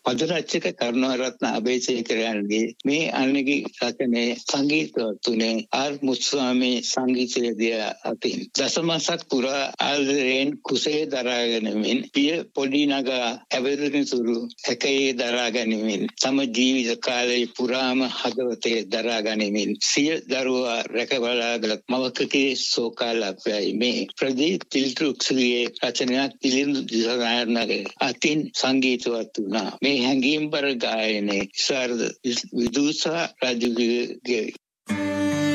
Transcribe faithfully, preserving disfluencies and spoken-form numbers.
පද රචක කරුණාරත්න අබේසේකරයන්ගේ මේ අන්නගේ රචනයේ සංගීතවත් තුනේ ආර් මුත්ස්වාමී සංගීතයේදී අතින් දසමසක් පුරා ආල්රෙන් කුසේ දරාගෙනමින් පිය පොඩි නගා ඇවරුණු සුරු එකේ දරාගෙනමින් තම ජීවිත කාලය පුරාම හදවතේ දරාගෙනමින් සිය දරුවා රැකබලාගත් මවකගේ සෝකාලප්පයයි මේ ප්‍රදීප් තිල්ටුක්සුගේ රචනයක් තිලිඳු දිසානායකගේ අතින් සංගීතවත් වුණා. මේ හැඟීම්බර ගායනයේ සාරද විදුසා රාජුගේ